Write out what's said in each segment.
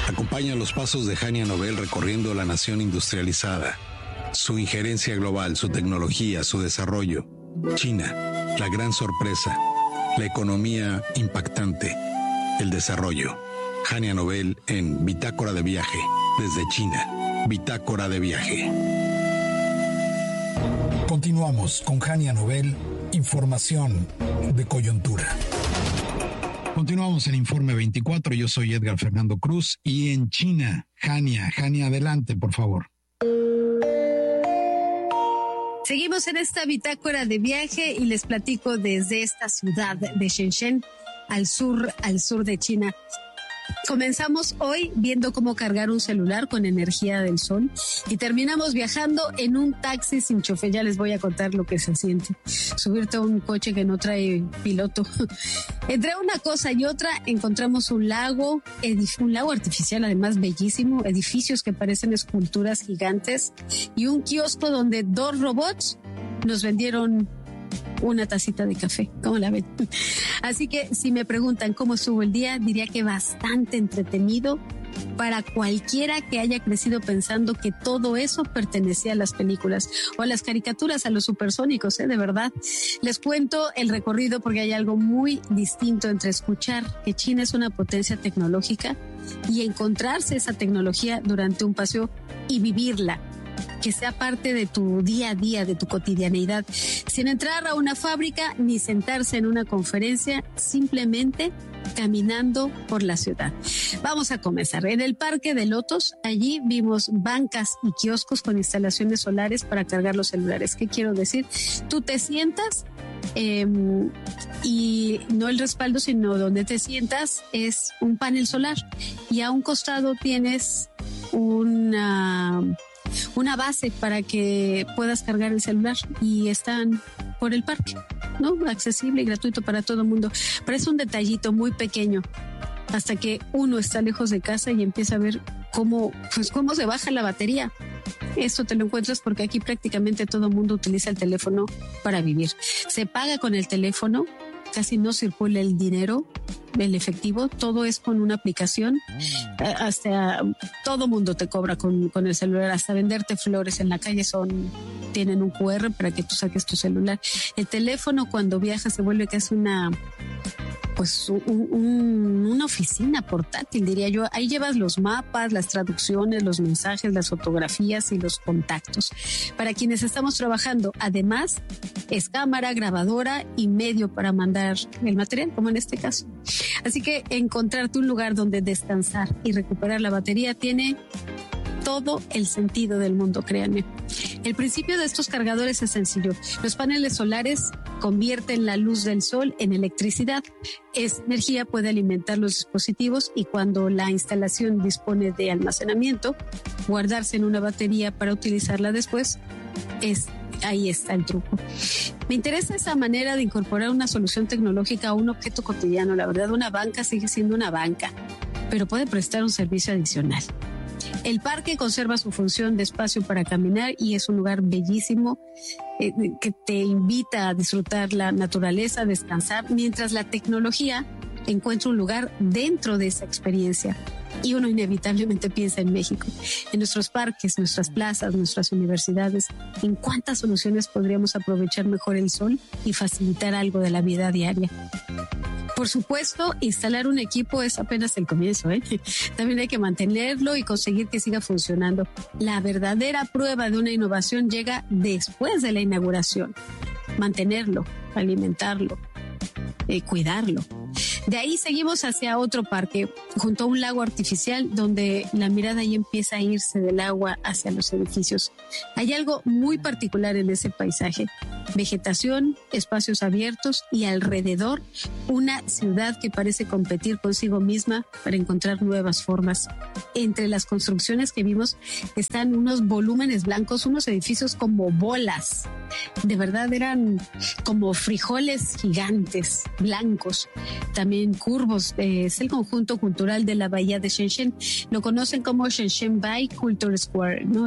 Acompaña los pasos de Hania Nobel recorriendo la nación industrializada, su injerencia global, su tecnología, su desarrollo. China, la gran sorpresa, la economía impactante, el desarrollo. Hania Nobel en Bitácora de Viaje, desde China. Bitácora de Viaje. Continuamos con Hania Nobel, información de coyuntura. Continuamos en Informe 24, yo soy Edgar Fernando Cruz y en China, Hania, adelante, por favor. Seguimos en esta bitácora de viaje y les platico desde esta ciudad de Shenzhen, al sur de China. Comenzamos hoy viendo cómo cargar un celular con energía del sol y terminamos viajando en un taxi sin chofer. Ya les voy a contar lo que se siente. Subirte a un coche que no trae piloto. Entre una cosa y otra encontramos un lago artificial, además bellísimo, edificios que parecen esculturas gigantes y un kiosco donde 2 robots nos vendieron una tacita de café. ¿Cómo la ven? Así que si me preguntan cómo estuvo el día, diría que bastante entretenido para cualquiera que haya crecido pensando que todo eso pertenecía a las películas o a las caricaturas, a los supersónicos, de verdad. Les cuento el recorrido porque hay algo muy distinto entre escuchar que China es una potencia tecnológica y encontrarse esa tecnología durante un paseo y vivirla, que sea parte de tu día a día, de tu cotidianeidad, sin entrar a una fábrica ni sentarse en una conferencia, simplemente caminando por la ciudad. Vamos a comenzar. En el Parque de Lotos, allí vimos bancas y kioscos con instalaciones solares para cargar los celulares. ¿Qué quiero decir? Tú te sientas y no el respaldo, sino donde te sientas es un panel solar y a un costado tienes una base para que puedas cargar el celular y están por el parque, ¿no? Accesible y gratuito para todo el mundo. Pero es un detallito muy pequeño hasta que uno está lejos de casa y empieza a ver cómo se baja la batería. Esto te lo encuentras porque aquí prácticamente todo el mundo utiliza el teléfono para vivir. Se paga con el teléfono, casi no circula el dinero, el efectivo, todo es con una aplicación. Hasta todo mundo te cobra con el celular, hasta venderte flores en la calle tienen un QR para que tú saques tu celular. El teléfono cuando viajas se vuelve casi una oficina portátil, diría yo. Ahí llevas los mapas, las traducciones, los mensajes, las fotografías y los contactos. Para quienes estamos trabajando, además, es cámara, grabadora y medio para mandar el material, como en este caso. Así que encontrarte un lugar donde descansar y recuperar la batería tiene todo el sentido del mundo, créanme. El principio de estos cargadores es sencillo. Los paneles solares convierten la luz del sol en electricidad. Esa energía puede alimentar los dispositivos y cuando la instalación dispone de almacenamiento, guardarse en una batería para utilizarla después, ahí está el truco. Me interesa esa manera de incorporar una solución tecnológica a un objeto cotidiano. La verdad, una banca sigue siendo una banca, pero puede prestar un servicio adicional. El parque conserva su función de espacio para caminar y es un lugar bellísimo que te invita a disfrutar la naturaleza, descansar, mientras la tecnología encuentra un lugar dentro de esa experiencia. Y uno inevitablemente piensa en México, en nuestros parques, nuestras plazas, nuestras universidades, en cuántas soluciones podríamos aprovechar mejor el sol y facilitar algo de la vida diaria. Por supuesto, instalar un equipo es apenas el comienzo, También hay que mantenerlo y conseguir que siga funcionando. La verdadera prueba de una innovación llega después de la inauguración. Mantenerlo, alimentarlo, cuidarlo. De ahí seguimos hacia otro parque, junto a un lago artificial, donde la mirada ahí empieza a irse del agua hacia los edificios. Hay algo muy particular en ese paisaje. Vegetación, espacios abiertos y alrededor una ciudad que parece competir consigo misma para encontrar nuevas formas. Entre las construcciones que vimos están unos volúmenes blancos, unos edificios como bolas. De verdad eran como frijoles gigantes, blancos, también curvos. Es el conjunto cultural de la bahía de Shenzhen. Lo conocen como Shenzhen Bay Culture Square, ¿no?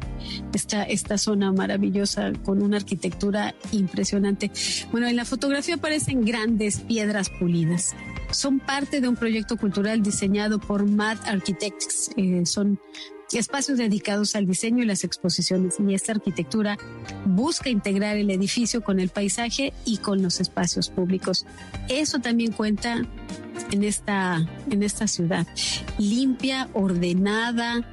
Esta zona maravillosa con una arquitectura impresionante. Bueno, en la fotografía aparecen grandes piedras pulidas. Son parte de un proyecto cultural diseñado por Mad Architects. Son espacios dedicados al diseño y las exposiciones, y esta arquitectura busca integrar el edificio con el paisaje y con los espacios públicos. Eso también cuenta en esta ciudad, limpia, ordenada,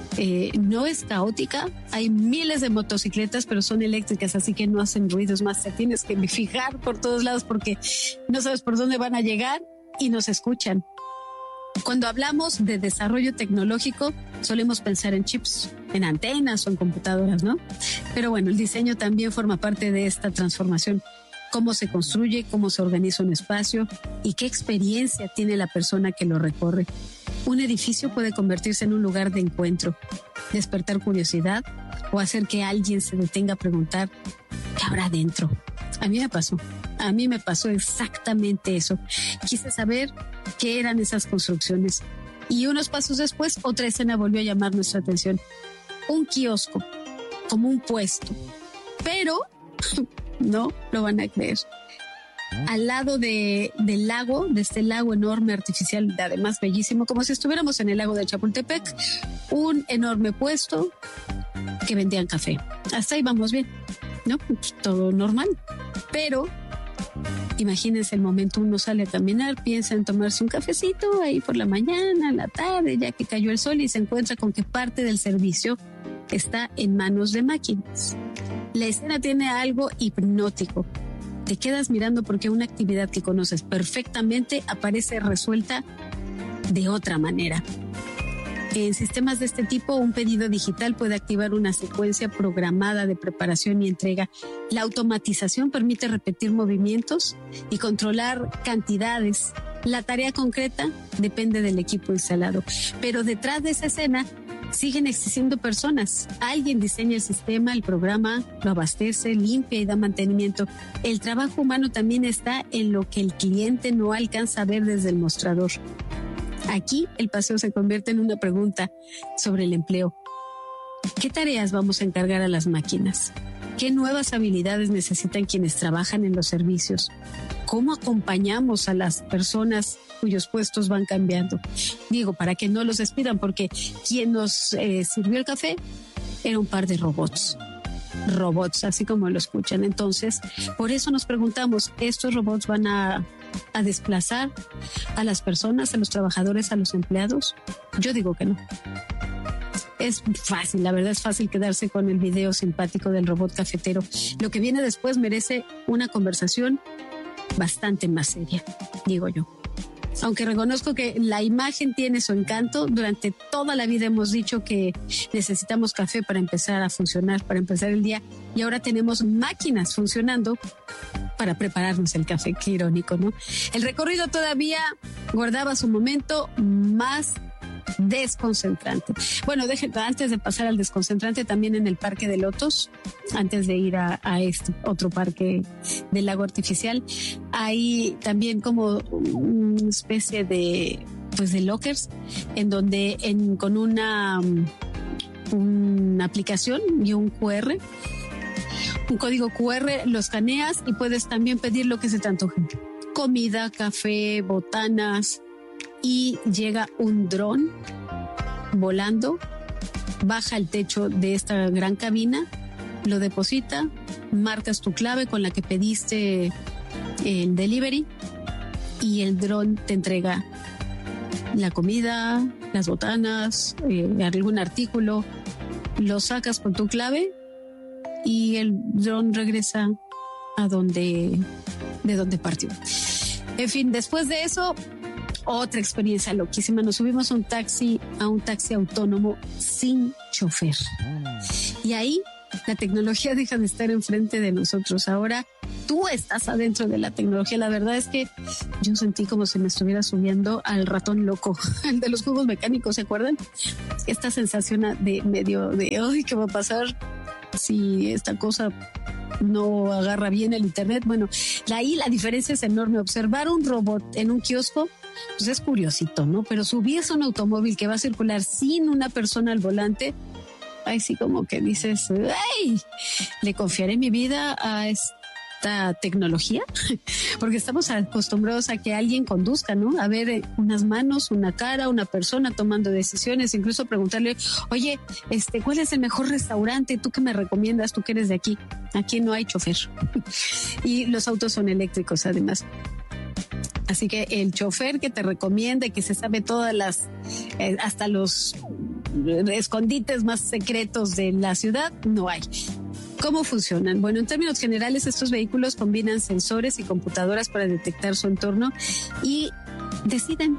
no es caótica. Hay miles de motocicletas, pero son eléctricas, así que no hacen ruidos. Más te tienes que fijar por todos lados porque no sabes por dónde van a llegar y nos escuchan. Cuando hablamos de desarrollo tecnológico, solemos pensar en chips, en antenas o en computadoras, ¿no? Pero bueno, el diseño también forma parte de esta transformación. Cómo se construye, cómo se organiza un espacio y qué experiencia tiene la persona que lo recorre. Un edificio puede convertirse en un lugar de encuentro, despertar curiosidad o hacer que alguien se detenga a preguntar ¿qué habrá dentro? A mí me pasó exactamente eso. Quise saber qué eran esas construcciones. Y unos pasos después, otra escena volvió a llamar nuestra atención. Un kiosco, como un puesto. Pero no lo van a creer. Al lado del lago, de este lago enorme, artificial, además bellísimo, como si estuviéramos en el lago de Chapultepec, un enorme puesto que vendían café. Hasta ahí vamos bien, ¿no? Todo normal. Pero imagínense el momento, uno sale a caminar, piensa en tomarse un cafecito ahí por la mañana, la tarde, ya que cayó el sol, y se encuentra con que parte del servicio está en manos de máquinas. La escena tiene algo hipnótico. Te quedas mirando porque una actividad que conoces perfectamente aparece resuelta de otra manera. En sistemas de este tipo, un pedido digital puede activar una secuencia programada de preparación y entrega. La automatización permite repetir movimientos y controlar cantidades. La tarea concreta depende del equipo instalado, pero detrás de esa escena siguen existiendo personas. Alguien diseña el sistema, el programa, lo abastece, limpia y da mantenimiento. El trabajo humano también está en lo que el cliente no alcanza a ver desde el mostrador. Aquí el paseo se convierte en una pregunta sobre el empleo. ¿Qué tareas vamos a encargar a las máquinas? ¿Qué nuevas habilidades necesitan quienes trabajan en los servicios? ¿Cómo acompañamos a las personas cuyos puestos van cambiando? Digo, para que no los despidan, porque quien nos sirvió el café era un par de robots. Robots, así como lo escuchan. Entonces, por eso nos preguntamos, ¿estos robots van a desplazar a las personas, a los trabajadores, a los empleados? Yo digo que no. Es fácil, la verdad es fácil quedarse con el video simpático del robot cafetero. Lo que viene después merece una conversación bastante más seria, digo yo. Aunque reconozco que la imagen tiene su encanto, durante toda la vida hemos dicho que necesitamos café para empezar a funcionar, para empezar el día, y ahora tenemos máquinas funcionando para prepararnos el café. Qué irónico, ¿no? El recorrido todavía guardaba su momento más desconcentrante. Bueno, antes de pasar al desconcentrante, también en el Parque de Lotos, antes de ir a este otro parque del lago artificial, hay también como una especie de lockers en donde con una aplicación y un QR, un código QR, lo escaneas y puedes también pedir lo que se te antoje. Comida, café, botanas, y llega un dron volando, baja el techo de esta gran cabina, lo deposita, marcas tu clave con la que pediste el delivery y el dron te entrega la comida, las botanas, algún artículo, lo sacas con tu clave y el dron regresa de donde partió. En fin, después de eso, otra experiencia loquísima. Nos subimos a un taxi autónomo sin chofer. Y ahí la tecnología deja de estar enfrente de nosotros. Ahora tú estás adentro de la tecnología. La verdad es que yo sentí como si me estuviera subiendo al ratón loco, el de los juegos mecánicos, ¿se acuerdan? Esta sensación de medio de, ay, ¿qué va a pasar si esta cosa no agarra bien el internet? Bueno, ahí la diferencia es enorme. Observar un robot en un kiosco, pues es curiosito, ¿no? Pero subirse a un automóvil que va a circular sin una persona al volante, ahí sí como que dices, ¡ay! Le confiaré mi vida a tecnología, porque estamos acostumbrados a que alguien conduzca, ¿no? A ver unas manos, una cara, una persona tomando decisiones, incluso preguntarle, oye, ¿cuál es el mejor restaurante? ¿Tú qué me recomiendas? Tú que eres de aquí. Aquí no hay chofer. Y los autos son eléctricos, además. Así que el chofer que te recomiende, que se sabe todas las, hasta los escondites más secretos de la ciudad, no hay. ¿Cómo funcionan? Bueno, en términos generales, estos vehículos combinan sensores y computadoras para detectar su entorno y deciden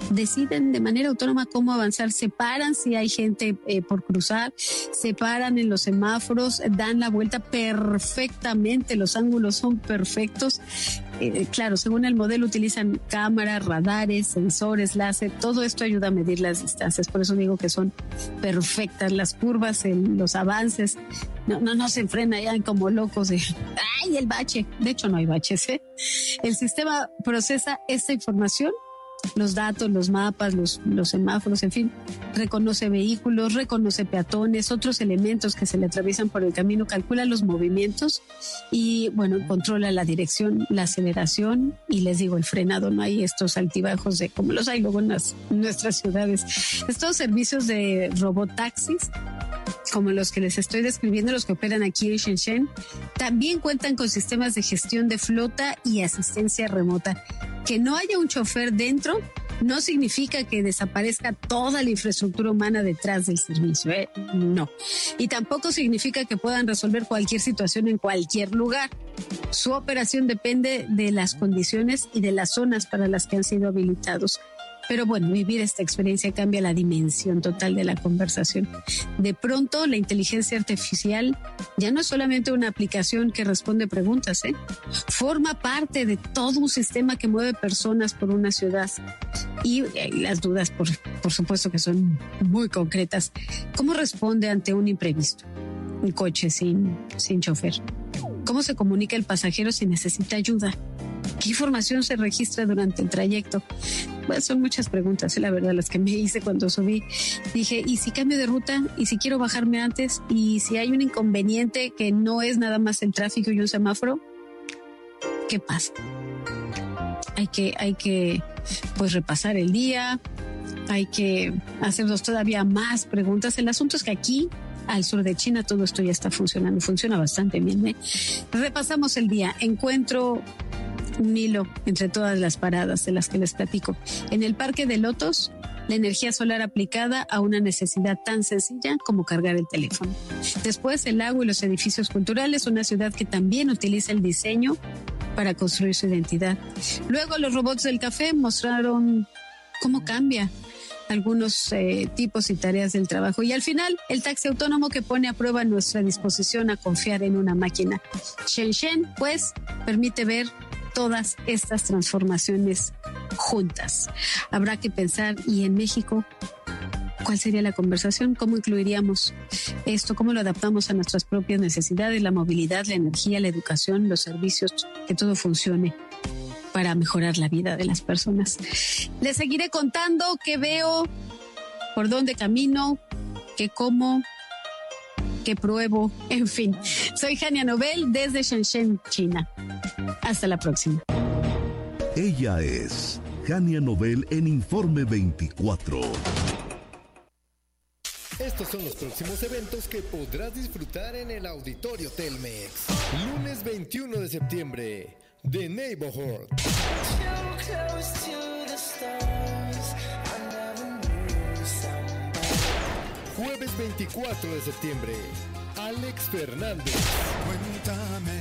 de manera autónoma cómo avanzar. Se paran si hay gente por cruzar, se paran en los semáforos, dan la vuelta perfectamente, los ángulos son perfectos. Claro, según el modelo utilizan cámaras, radares, sensores, láser, todo esto ayuda a medir las distancias, por eso digo que son perfectas las curvas, los avances, no se frenan como locos de ¡ay, el bache! De hecho no hay baches, ¿eh? El sistema procesa esta información, los datos, los mapas, los semáforos, en fin, reconoce vehículos, reconoce peatones, otros elementos que se le atraviesan por el camino, calcula los movimientos y, bueno, controla la dirección, la aceleración y, les digo, el frenado. No hay estos altibajos de como los hay luego en nuestras ciudades. Estos servicios de robotaxis, como los que les estoy describiendo, los que operan aquí en Shenzhen, también cuentan con sistemas de gestión de flota y asistencia remota. Que no haya un chofer dentro no significa que desaparezca toda la infraestructura humana detrás del servicio, ¿eh? No. Y tampoco significa que puedan resolver cualquier situación en cualquier lugar. Su operación depende de las condiciones y de las zonas para las que han sido habilitados. Pero bueno, vivir esta experiencia cambia la dimensión total de la conversación. De pronto, la inteligencia artificial ya no es solamente una aplicación que responde preguntas, forma parte de todo un sistema que mueve personas por una ciudad. Y las dudas, por supuesto, que son muy concretas. ¿Cómo responde ante un imprevisto? Un coche sin chofer. ¿Cómo se comunica el pasajero si necesita ayuda? ¿Qué información se registra durante el trayecto? Bueno, son muchas preguntas, la verdad, las que me hice cuando subí. Dije, ¿y si cambio de ruta? ¿Y si quiero bajarme antes? ¿Y si hay un inconveniente que no es nada más el tráfico y un semáforo? ¿Qué pasa? Hay que pues repasar el día, hay que hacernos todavía más preguntas. El asunto es que aquí, al sur de China, todo esto ya está funcionando, funciona bastante bien, Repasamos el día, encuentro un hilo entre todas las paradas de las que les platico. En el Parque de Lotos, la energía solar aplicada a una necesidad tan sencilla como cargar el teléfono. Después, el lago y los edificios culturales, una ciudad que también utiliza el diseño para construir su identidad. Luego, los robots del café mostraron cómo cambia algunos tipos y tareas del trabajo. Y al final, el taxi autónomo que pone a prueba nuestra disposición a confiar en una máquina. Shenzhen, pues, permite ver todas estas transformaciones juntas. Habrá que pensar, ¿y en México cuál sería la conversación? ¿Cómo incluiríamos esto? ¿Cómo lo adaptamos a nuestras propias necesidades? La movilidad, la energía, la educación, los servicios, que todo funcione para mejorar la vida de las personas. Les seguiré contando qué veo, por dónde camino, qué como, qué pruebo, en fin. Soy Hania Nobel desde Shenzhen, China. Hasta la próxima. Ella es Hania Nobel en Informe 24. Estos son los próximos eventos que podrás disfrutar en el Auditorio Telmex. Lunes 21 de septiembre, The Neighborhood. Jueves 24 de septiembre, Alex Fernández. Cuéntame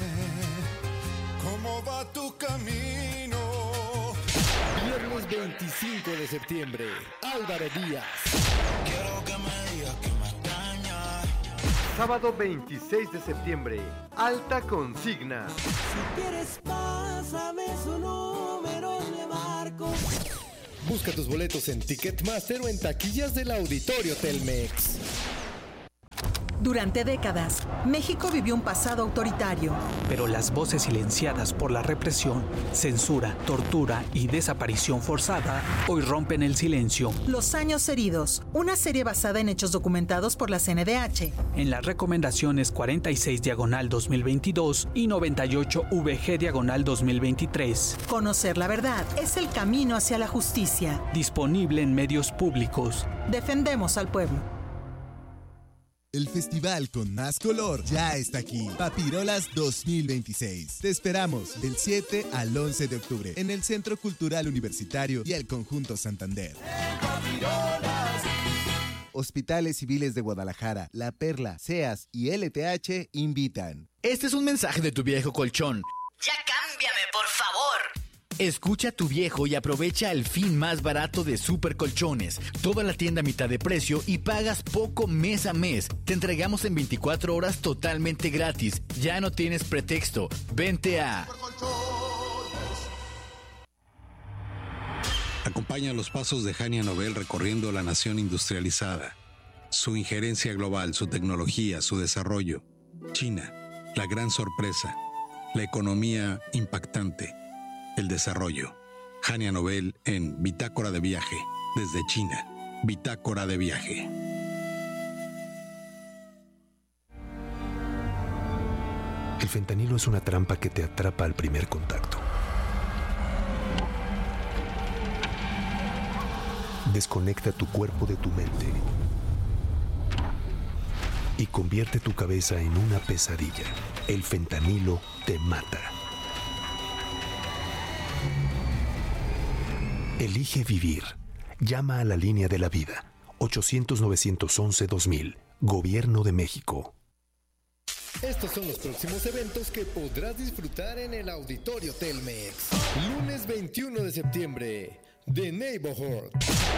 cómo va tu camino. Viernes 25 de septiembre, Álvaro Díaz. Quiero que me digas que me extrañas. Sábado 26 de septiembre, Alta Consigna. Si quieres pásame su número, le marco. Busca tus boletos en Ticketmaster o en taquillas del Auditorio Telmex. Durante décadas, México vivió un pasado autoritario. Pero las voces silenciadas por la represión, censura, tortura y desaparición forzada hoy rompen el silencio. Los años heridos, una serie basada en hechos documentados por la CNDH. En las recomendaciones 46/2022 y 98VG/2023. Conocer la verdad es el camino hacia la justicia. Disponible en medios públicos. Defendemos al pueblo. El festival con más color ya está aquí. Papirolas 2026. Te esperamos del 7 al 11 de octubre en el Centro Cultural Universitario y el Conjunto Santander. Hospitales Civiles de Guadalajara, La Perla, SEAS y LTH invitan. Este es un mensaje de Tu Viejo Colchón. ¡Ya cámbiame, por favor! Escucha a Tu Viejo y aprovecha el fin más barato de Super Colchones. Toda la tienda a mitad de precio y pagas poco mes a mes. Te entregamos en 24 horas totalmente gratis. Ya no tienes pretexto. Vente a... Acompaña los pasos de Hania Nobel recorriendo la nación industrializada. Su injerencia global, su tecnología, su desarrollo. China, la gran sorpresa. La economía impactante. El desarrollo. Hania Nobel en Bitácora de Viaje, desde China. Bitácora de Viaje. El fentanilo es una trampa que te atrapa al primer contacto. Desconecta tu cuerpo de tu mente y convierte tu cabeza en una pesadilla. El fentanilo te mata. Elige vivir. Llama a la línea de la vida. 800-911-2000. Gobierno de México. Estos son los próximos eventos que podrás disfrutar en el Auditorio Telmex. Lunes 21 de septiembre, The Neighborhood.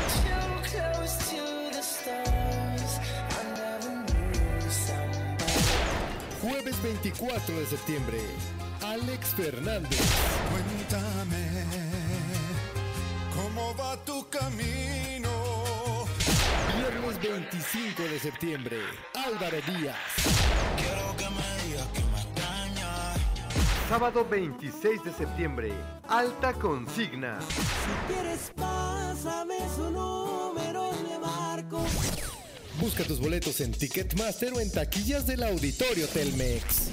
Jueves 24 de septiembre, Alex Fernández. Cuéntame cómo va tu camino. Viernes 25 de septiembre, Álvaro Díaz. Quiero que me digas que me extrañas. Sábado 26 de septiembre, Alta Consigna. Si quieres, pásame su número y le marco. Busca tus boletos en Ticketmaster o en taquillas del Auditorio Telmex.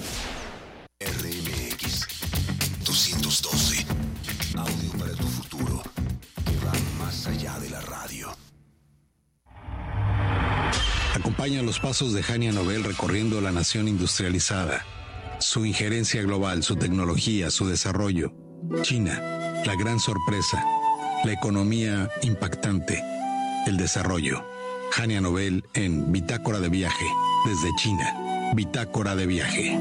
RMX 212. Audio para tu futuro, que va más allá de la radio. Acompaña los pasos de Hania Nobel recorriendo la nación industrializada. Su injerencia global, su tecnología, su desarrollo. China, la gran sorpresa. La economía impactante. El desarrollo. Hania Nobel en Bitácora de Viaje, desde China. Bitácora de Viaje.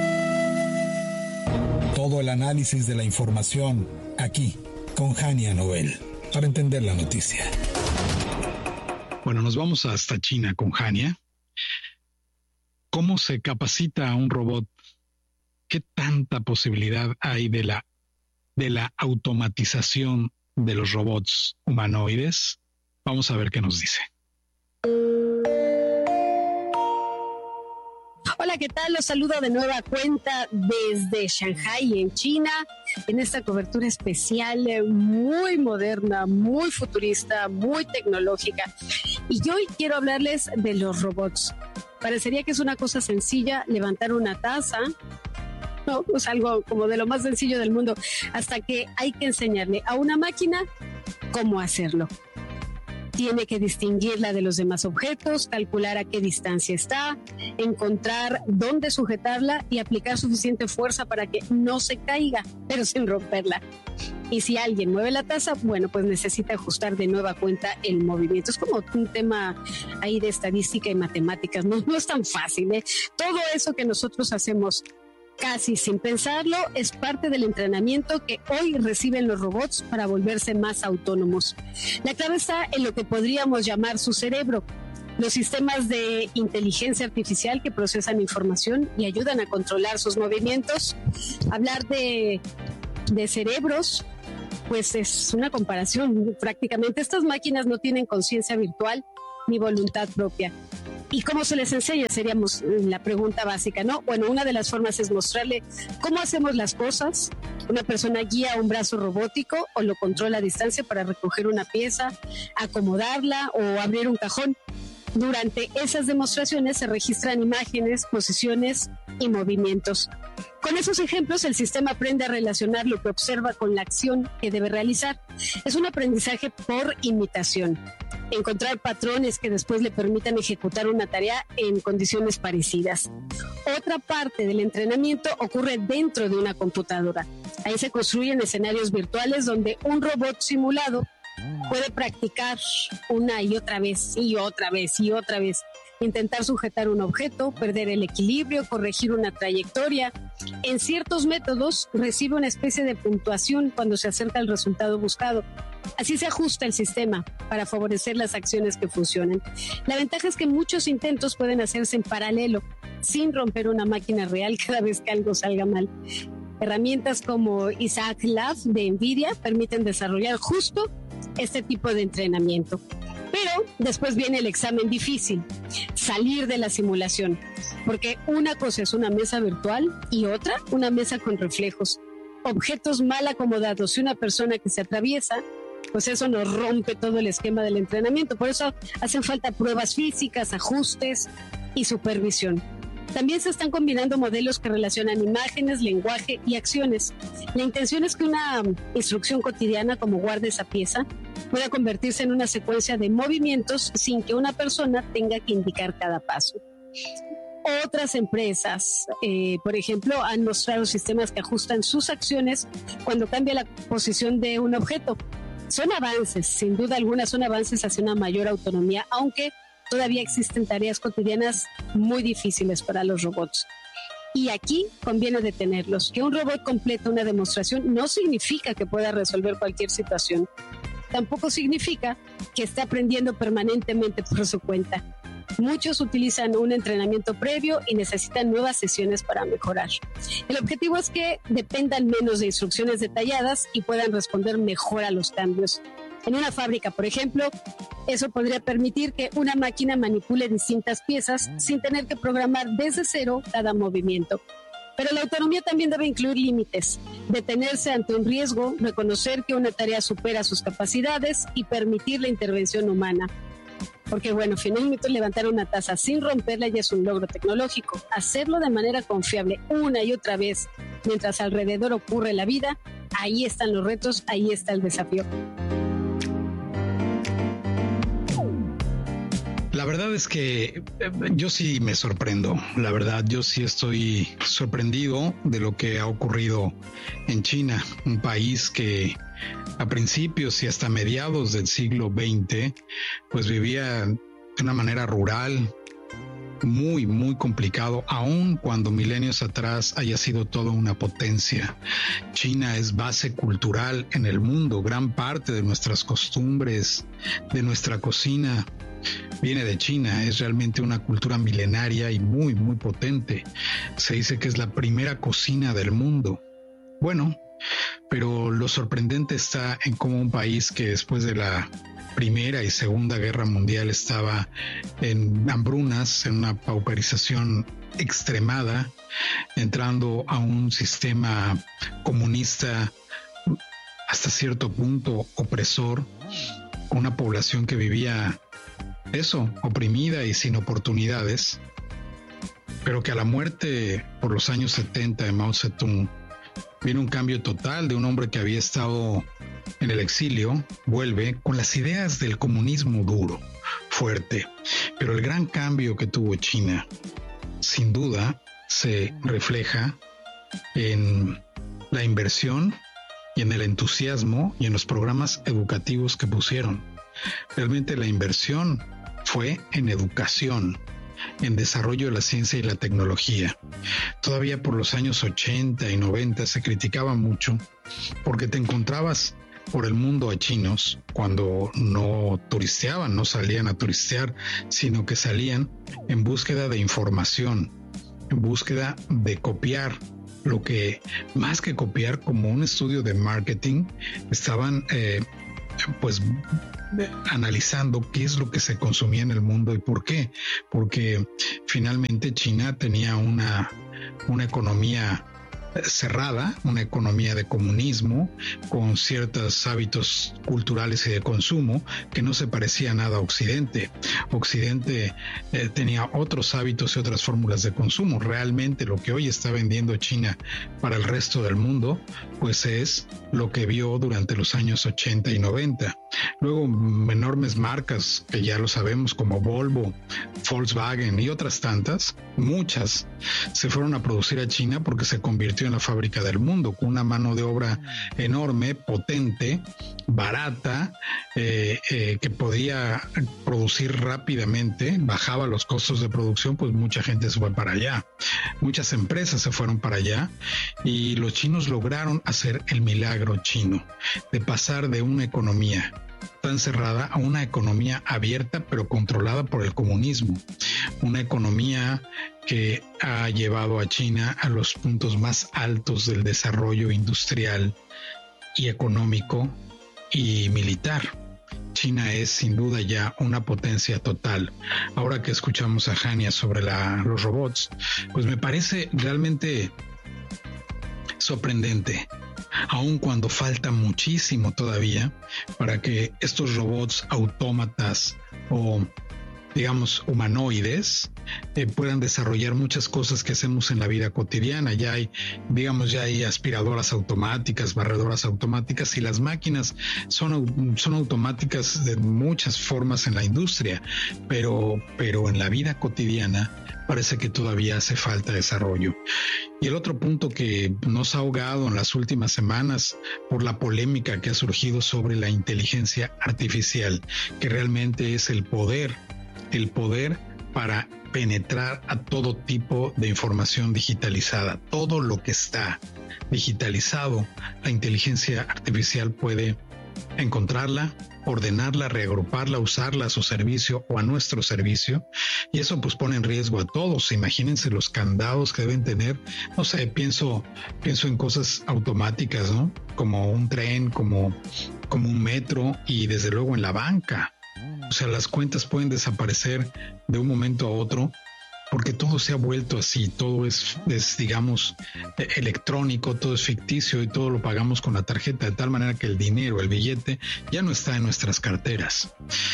Todo el análisis de la información aquí, con Hania Nobel, para entender la noticia. Bueno, nos vamos hasta China con Hania. ¿Cómo se capacita a un robot? ¿Qué tanta posibilidad hay de la automatización de los robots humanoides? Vamos a ver qué nos dice. Hola, ¿qué tal? Los saludo de nueva cuenta desde Shanghái, en China, en esta cobertura especial muy moderna, muy futurista, muy tecnológica. Y hoy quiero hablarles de los robots. Parecería que es una cosa sencilla levantar una taza, no, es algo como de lo más sencillo del mundo, hasta que hay que enseñarle a una máquina cómo hacerlo. Tiene que distinguirla de los demás objetos, calcular a qué distancia está, encontrar dónde sujetarla y aplicar suficiente fuerza para que no se caiga, pero sin romperla. Y si alguien mueve la taza, bueno, pues necesita ajustar de nueva cuenta el movimiento. Es como un tema ahí de estadística y matemáticas, no es tan fácil, ¿eh? Todo eso que nosotros hacemos casi sin pensarlo, es parte del entrenamiento que hoy reciben los robots para volverse más autónomos. La clave está en lo que podríamos llamar su cerebro, los sistemas de inteligencia artificial que procesan información y ayudan a controlar sus movimientos. Hablar de cerebros, pues es una comparación prácticamente. Estas máquinas no tienen conciencia virtual ni voluntad propia. ¿Y cómo se les enseña? Seríamos la pregunta básica, ¿no? Bueno, una de las formas es mostrarle cómo hacemos las cosas. Una persona guía un brazo robótico o lo controla a distancia para recoger una pieza, acomodarla o abrir un cajón. Durante esas demostraciones se registran imágenes, posiciones y movimientos. Con esos ejemplos, el sistema aprende a relacionar lo que observa con la acción que debe realizar. Es un aprendizaje por imitación. Encontrar patrones que después le permitan ejecutar una tarea en condiciones parecidas. Otra parte del entrenamiento ocurre dentro de una computadora. Ahí se construyen escenarios virtuales donde un robot simulado puede practicar una y otra vez, y otra vez, y otra vez. Intentar sujetar un objeto, perder el equilibrio, corregir una trayectoria. En ciertos métodos recibe una especie de puntuación cuando se acerca al resultado buscado. Así se ajusta el sistema para favorecer las acciones que funcionen. La ventaja es que muchos intentos pueden hacerse en paralelo, sin romper una máquina real cada vez que algo salga mal. Herramientas como Isaac Lab de NVIDIA permiten desarrollar justo este tipo de entrenamiento. Pero después viene el examen difícil, salir de la simulación, porque una cosa es una mesa virtual y otra una mesa con reflejos, objetos mal acomodados y una persona que se atraviesa, pues eso nos rompe todo el esquema del entrenamiento. Por eso hacen falta pruebas físicas, ajustes y supervisión. También se están combinando modelos que relacionan imágenes, lenguaje y acciones. La intención es que una instrucción cotidiana como guarda esa pieza pueda convertirse en una secuencia de movimientos sin que una persona tenga que indicar cada paso. Otras empresas, por ejemplo, han mostrado sistemas que ajustan sus acciones cuando cambia la posición de un objeto. Son avances, sin duda alguna son avances hacia una mayor autonomía, aunque todavía existen tareas cotidianas muy difíciles para los robots. Y aquí conviene detenerlos. Que un robot complete una demostración no significa que pueda resolver cualquier situación. Tampoco significa que esté aprendiendo permanentemente por su cuenta. Muchos utilizan un entrenamiento previo y necesitan nuevas sesiones para mejorar. El objetivo es que dependan menos de instrucciones detalladas y puedan responder mejor a los cambios. En una fábrica, por ejemplo, eso podría permitir que una máquina manipule distintas piezas sin tener que programar desde cero cada movimiento. Pero la autonomía también debe incluir límites, detenerse ante un riesgo, reconocer que una tarea supera sus capacidades y permitir la intervención humana. Porque bueno, finalmente levantar una taza sin romperla ya es un logro tecnológico. Hacerlo de manera confiable una y otra vez mientras alrededor ocurre la vida, ahí están los retos, ahí está el desafío. La verdad es que yo sí me sorprendo, la verdad, yo sí estoy sorprendido de lo que ha ocurrido en China, un país que a principios y hasta mediados del siglo XX, pues vivía de una manera rural, muy, muy complicado, aun cuando milenios atrás haya sido toda una potencia. China es base cultural en el mundo, gran parte de nuestras costumbres, de nuestra cocina, viene de China. Es realmente una cultura milenaria y muy, muy potente. Se dice que es la primera cocina del mundo. Bueno, pero lo sorprendente está en cómo un país que después de la Primera y Segunda Guerra Mundial estaba en hambrunas, en una pauperización extremada, entrando a un sistema comunista hasta cierto punto opresor, una población que vivía oprimida y sin oportunidades, pero que a la muerte por los años 70 de Mao Zedong viene un cambio total de un hombre que había estado en el exilio, vuelve con las ideas del comunismo duro, fuerte, pero el gran cambio que tuvo China, sin duda, se refleja en la inversión y en el entusiasmo y en los programas educativos que pusieron. Realmente la inversión fue en educación, en desarrollo de la ciencia y la tecnología. Todavía por los años 80 y 90 se criticaba mucho porque te encontrabas por el mundo a chinos cuando no turisteaban, no salían a turistear, sino que salían en búsqueda de información, en búsqueda de copiar lo que, más que copiar, como un estudio de marketing, estaban pues analizando qué es lo que se consumía en el mundo y por qué. Porque finalmente China tenía una economía cerrada, una economía de comunismo con ciertos hábitos culturales y de consumo que no se parecía nada a Occidente. Occidente tenía otros hábitos y otras fórmulas de consumo. Realmente lo que hoy está vendiendo China para el resto del mundo pues es lo que vio durante los años 80 y 90. Luego enormes marcas que ya lo sabemos como Volvo, Volkswagen y otras tantas, muchas se fueron a producir a China porque se convirtió en la fábrica del mundo, con una mano de obra enorme, potente, barata, que podía producir rápidamente, bajaba los costos de producción, pues mucha gente se fue para allá, muchas empresas se fueron para allá y los chinos lograron hacer el milagro chino de pasar de una economía tan cerrada a una economía abierta pero controlada por el comunismo, una economía que ha llevado a China a los puntos más altos del desarrollo industrial y económico y militar. China es sin duda ya una potencia total. Ahora que escuchamos a Hania sobre los robots, pues me parece realmente sorprendente, aun cuando falta muchísimo todavía para que estos robots autómatas o digamos humanoides puedan desarrollar muchas cosas que hacemos en la vida cotidiana. Ya hay aspiradoras automáticas, barredoras automáticas y las máquinas son automáticas de muchas formas en la industria, pero en la vida cotidiana parece que todavía hace falta desarrollo. Y el otro punto que nos ha ahogado en las últimas semanas por la polémica que ha surgido sobre la inteligencia artificial, que realmente es el poder para penetrar a todo tipo de información digitalizada. Todo lo que está digitalizado, la inteligencia artificial puede encontrarla, ordenarla, reagruparla, usarla a su servicio o a nuestro servicio, y eso pues pone en riesgo a todos. Imagínense los candados que deben tener, no sé, pienso en cosas automáticas, ¿no? Como un tren, como un metro y desde luego en la banca. O sea, las cuentas pueden desaparecer de un momento a otro porque todo se ha vuelto así, todo es digamos electrónico, todo es ficticio y todo lo pagamos con la tarjeta, de tal manera que el dinero, el billete ya no está en nuestras carteras.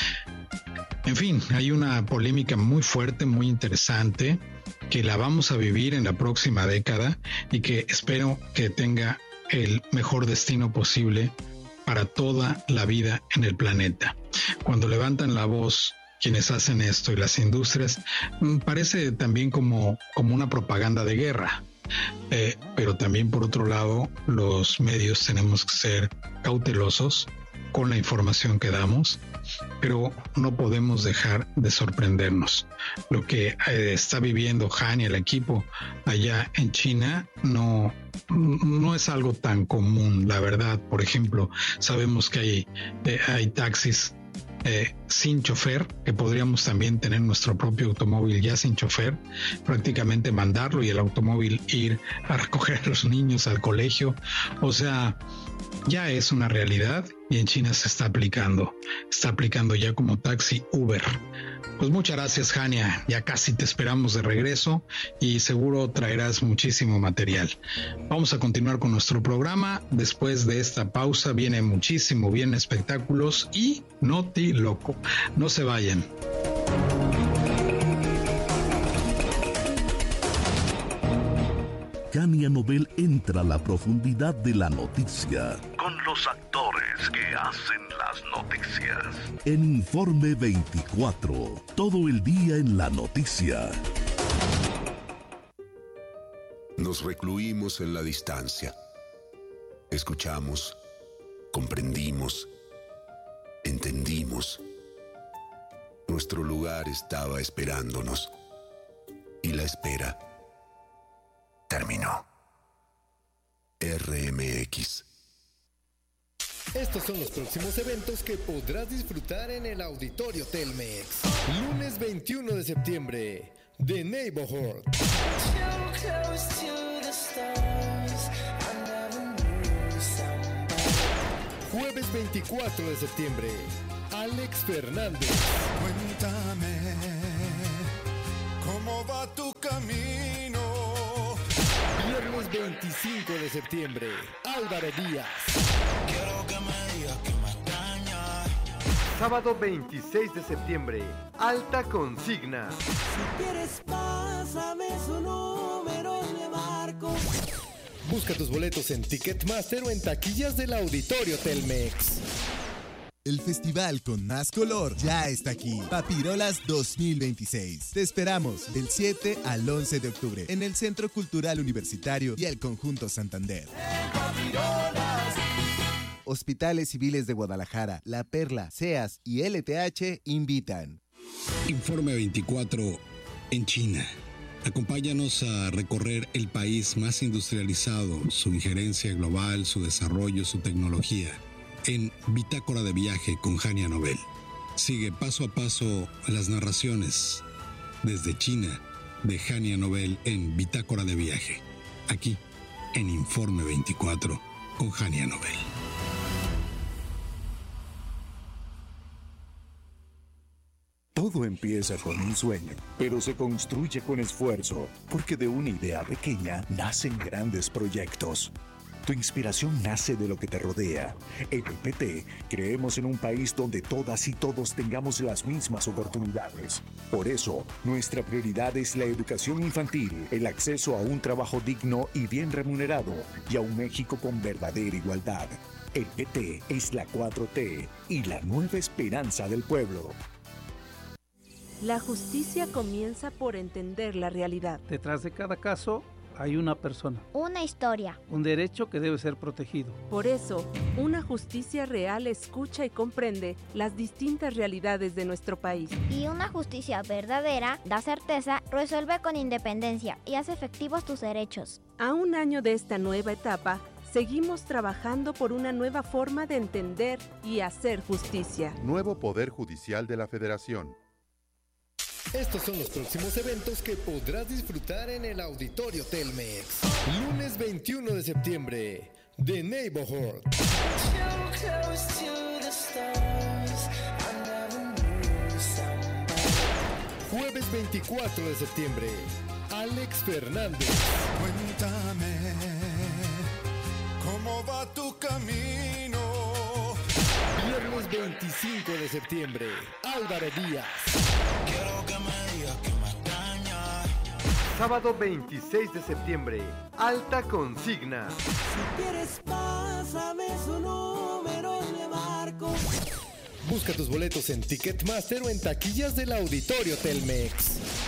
En fin, hay una polémica muy fuerte, muy interesante, que la vamos a vivir en la próxima década y que espero que tenga el mejor destino posible para toda la vida en el planeta. Cuando levantan la voz quienes hacen esto y las industrias, parece también como una propaganda de guerra. Pero también por otro lado, los medios tenemos que ser cautelosos con la información que damos, pero no podemos dejar de sorprendernos. Lo que está viviendo Han y el equipo allá en China no es algo tan común, la verdad. Por ejemplo, sabemos que hay taxis sin chofer, que podríamos también tener nuestro propio automóvil ya sin chofer, prácticamente mandarlo y el automóvil ir a recoger a los niños al colegio. O sea, ya es una realidad y en China se está aplicando ya como taxi Uber. Pues muchas gracias, Hania, ya casi te esperamos de regreso y seguro traerás muchísimo material. Vamos a continuar con nuestro programa. Después de esta pausa viene muchísimo, vienen espectáculos y Noti Loco. No se vayan. Hania Nobel entra a la profundidad de la noticia. Con los actores que hacen las noticias. En Informe 24, todo el día en la noticia. Nos recluimos en la distancia. Escuchamos, comprendimos, entendimos. Nuestro lugar estaba esperándonos. Y la espera terminó. RMX. Estos son los próximos eventos que podrás disfrutar en el Auditorio Telmex. Lunes 21 de septiembre, The Neighborhood. Jueves 24 de septiembre, Alex Fernández. Cuéntame cómo va tu camino. Viernes 25 de septiembre, Álvaro Díaz. Quiero que me digas que me extrañas. Sábado 26 de septiembre, Alta Consigna. Si quieres pásame su número, le marco. Busca tus boletos en Ticketmaster o en taquillas del Auditorio Telmex. El festival con más color ya está aquí. Papirolas 2026. Te esperamos del 7 al 11 de octubre en el Centro Cultural Universitario y el Conjunto Santander. Hospitales Civiles de Guadalajara, La Perla, SEAS y LTH invitan. Informe 24 en China. Acompáñanos a recorrer el país más industrializado, su injerencia global, su desarrollo, su tecnología, en Bitácora de Viaje con Hania Nobel. Sigue paso a paso las narraciones desde China de Hania Nobel en Bitácora de Viaje, aquí en Informe 24 con Hania Nobel. Todo empieza con un sueño, pero se construye con esfuerzo, porque de una idea pequeña nacen grandes proyectos. Tu inspiración nace de lo que te rodea. En el PT creemos en un país donde todas y todos tengamos las mismas oportunidades. Por eso, nuestra prioridad es la educación infantil, el acceso a un trabajo digno y bien remunerado, y a un México con verdadera igualdad. El PT es la 4T y la nueva esperanza del pueblo. La justicia comienza por entender la realidad. Detrás de cada caso hay una persona. Una historia. Un derecho que debe ser protegido. Por eso, una justicia real escucha y comprende las distintas realidades de nuestro país. Y una justicia verdadera da certeza, resuelve con independencia y hace efectivos tus derechos. A un año de esta nueva etapa, seguimos trabajando por una nueva forma de entender y hacer justicia. Nuevo Poder Judicial de la Federación. Estos son los próximos eventos que podrás disfrutar en el Auditorio Telmex. Lunes 21 de septiembre, The Neighborhood. Jueves 24 de septiembre, Alex Fernández. Cuéntame cómo va tu camino. Viernes 25 de septiembre, Álvaro Díaz. Quiero que me digas que me extrañas. Sábado 26 de septiembre, Alta Consigna. Si quieres pásame su número, le marco. Busca tus boletos en Ticketmaster o en taquillas del Auditorio Telmex.